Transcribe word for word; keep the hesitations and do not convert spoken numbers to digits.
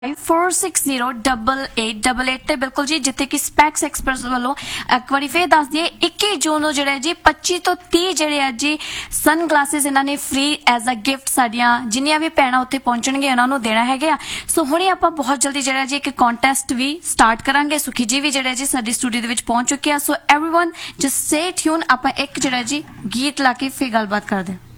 Four six zero double eight double eight ਤੇ ਬਿਲਕੁਲ ਜੀ ਜਿੱਥੇ ਕਿ ਸਪੈਕਸ ਐਕਸਪਰਟਸ ਵੱਲੋਂ ਇੱਕ ਵਾਰੀ ਫੇਰ ਦੱਸ ਦਈਏ ਇੱਕੀ ਜੂਨ ਨੂੰ ਜਿਹੜਾ ਜੀ ਪੱਚੀ ਤੋਂ ਤੀਹ ਜਿਹੜੇ ਆ ਜੀ ਸਨ ਗਲਾਸਿਸ ਇਹਨਾਂ ਨੇ ਫ੍ਰੀ ਐਜ਼ ਅ ਗਿਫਟ ਸਾਡੀਆਂ ਜਿੰਨੀਆਂ ਵੀ ਭੈਣਾਂ ਉੱਥੇ ਪਹੁੰਚਣਗੀਆਂ ਉਹਨਾਂ ਨੂੰ ਦੇਣਾ ਹੈਗਾ ਸੋ ਹੁਣੇ ਆਪਾਂ ਬਹੁਤ ਜਲਦੀ ਜਿਹੜਾ ਜੀ ਇੱਕ ਕੰਟੈਸਟ ਵੀ ਸਟਾਰਟ ਕਰਾਂਗੇ ਸੁਖੀ ਜੀ ਵੀ ਜਿਹੜਾ ਜੀ ਸਾਡੀ ਸਟੂਡੀਓ ਦੇ ਵਿੱਚ ਪਹੁੰਚ ਚੁੱਕੇ ਆ so everyone just stay tune ਆਪਾਂ ਇੱਕ ਜਿਹੜਾ ਜੀ ਗੀਤ ਲਾ ਕੇ ਫੇਰ ਗੱਲਬਾਤ ਕਰਦੇ ਹਾਂ।